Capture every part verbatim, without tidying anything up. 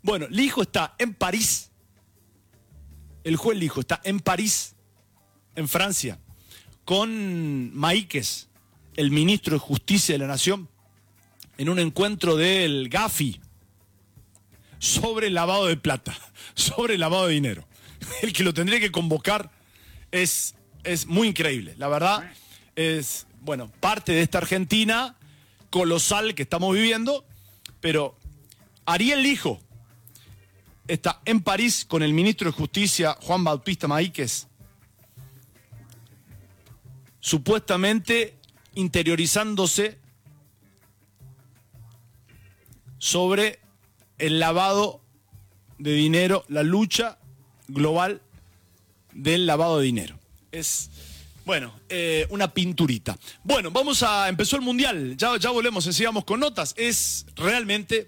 Bueno, Lijo está en París. El juez Lijo está en París, en Francia, con Maíquez, el ministro de Justicia de la Nación, en un encuentro del Gafi sobre el lavado de plata, sobre el lavado de dinero. El que lo tendría que convocar es, es muy increíble. La verdad es, bueno, parte de esta Argentina colosal que estamos viviendo, pero Ariel Lijo está en París con el ministro de Justicia, Juan Bautista Maíquez, supuestamente interiorizándose sobre el lavado de dinero, la lucha global del lavado de dinero. Es, bueno, eh, una pinturita. Bueno, vamos a... Empezó el Mundial, ya, ya volvemos, sigamos con notas. Es realmente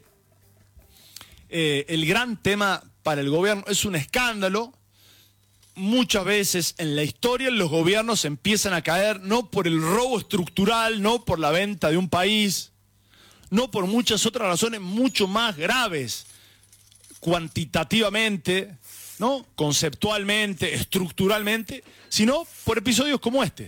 eh, el gran tema para el gobierno, es un escándalo. Muchas veces en la historia los gobiernos empiezan a caer no por el robo estructural, no por la venta de un país, no por muchas otras razones mucho más graves, cuantitativamente, ¿no? Conceptualmente, estructuralmente, sino por episodios como este.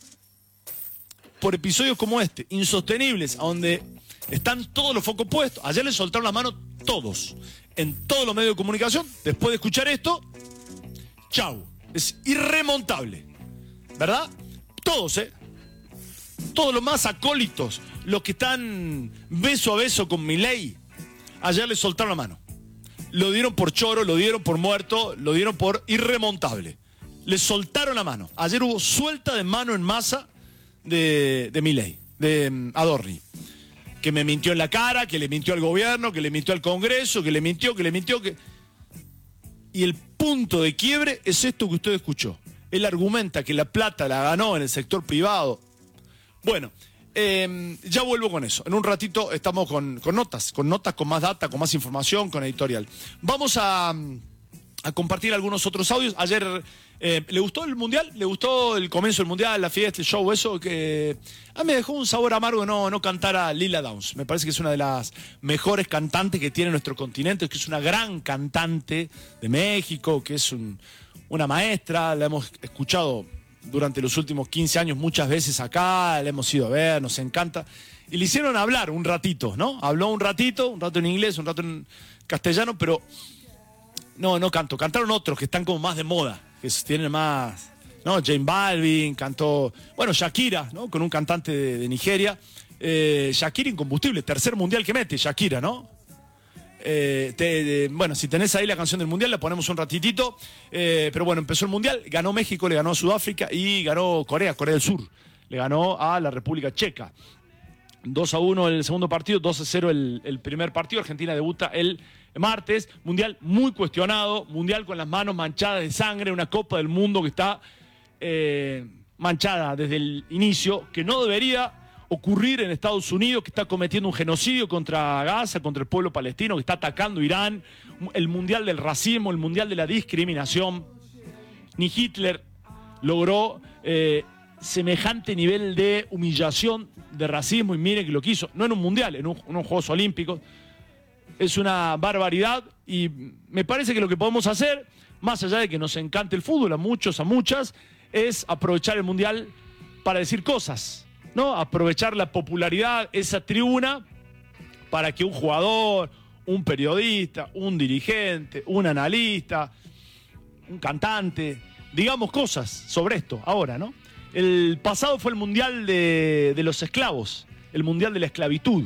Por episodios como este, insostenibles, a donde están todos los focos puestos. Ayer les soltaron las manos todos, en todos los medios de comunicación. Después de escuchar esto, chau. Es irremontable, ¿verdad? Todos, ¿eh? Todos los más acólitos, los que están beso a beso con Milei, ayer les soltaron la mano. Lo dieron por choro, lo dieron por muerto, lo dieron por irremontable. Les soltaron la mano. Ayer hubo suelta de mano en masa de, de Milei, de um, Adorni. Que me mintió en la cara, que le mintió al gobierno, que le mintió al Congreso, que le mintió, que le mintió, que... Y el punto de quiebre es esto que usted escuchó. Él argumenta que la plata la ganó en el sector privado. Bueno, eh, ya vuelvo con eso. En un ratito estamos con, con notas, con notas, con más data, con más información, con editorial. Vamos a, a compartir algunos otros audios. Ayer, eh, ¿le gustó el Mundial? ¿Le gustó el comienzo del Mundial, la fiesta, el show, eso? Que a mí me dejó un sabor amargo no, no cantar a Lila Downs. Me parece que es una de las mejores cantantes que tiene nuestro continente, que es una gran cantante de México, que es un, una maestra, la hemos escuchado durante los últimos quince años muchas veces acá, la hemos ido a ver, nos encanta. Y le hicieron hablar un ratito, ¿no? Habló un ratito, un rato en inglés, un rato en castellano, pero no, no cantó. Cantaron otros que están como más de moda, que tienen más, ¿no? Jane Balvin, cantó, bueno, Shakira, ¿no? Con un cantante de, de Nigeria. Eh, Shakira incombustible, tercer mundial que mete, Shakira, ¿no? Eh, te, de, bueno, si tenés ahí la canción del Mundial, la ponemos un ratitito. Eh, pero bueno, empezó el Mundial, ganó México, le ganó a Sudáfrica y ganó Corea, Corea del Sur. Le ganó a la República Checa. dos a uno el segundo partido, dos a cero el, el primer partido. Argentina debuta el martes. Mundial muy cuestionado, Mundial con las manos manchadas de sangre, una Copa del Mundo que está eh, manchada desde el inicio, que no debería ocurrir en Estados Unidos, que está cometiendo un genocidio contra Gaza, contra el pueblo palestino, que está atacando Irán, el mundial del racismo, el mundial de la discriminación. Ni Hitler logró eh, semejante nivel de humillación, de racismo, y miren que lo quiso, no en un mundial, en, un, en unos Juegos Olímpicos. Es una barbaridad y me parece que lo que podemos hacer, más allá de que nos encante el fútbol a muchos, a muchas, es aprovechar el mundial para decir cosas, ¿no? Aprovechar la popularidad, esa tribuna, para que un jugador, un periodista, un dirigente, un analista, un cantante, digamos cosas sobre esto ahora, ¿no? El pasado fue el Mundial de, de los esclavos, el Mundial de la esclavitud.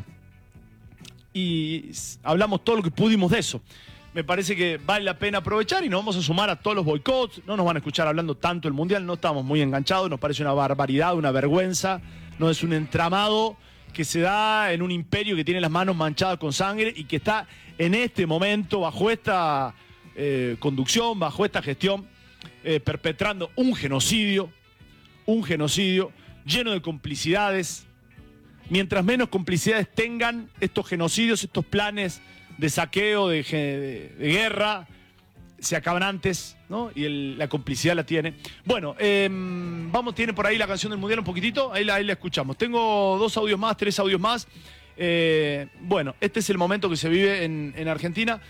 Y hablamos todo lo que pudimos de eso. Me parece que vale la pena aprovechar y nos vamos a sumar a todos los boicots. No nos van a escuchar hablando tanto del Mundial, no estamos muy enganchados, nos parece una barbaridad, una vergüenza. No es un entramado que se da en un imperio que tiene las manos manchadas con sangre y que está en este momento, bajo esta eh, conducción, bajo esta gestión, eh, perpetrando un genocidio, un genocidio lleno de complicidades. Mientras menos complicidades tengan estos genocidios, estos planes de saqueo, de, de, de guerra, se acaban antes, ¿no? Y el, la complicidad la tiene. Bueno, eh, vamos, tiene por ahí la canción del Mundial un poquitito, ahí la, ahí la escuchamos. Tengo dos audios más, tres audios más. Eh, bueno, este es el momento que se vive en, en Argentina.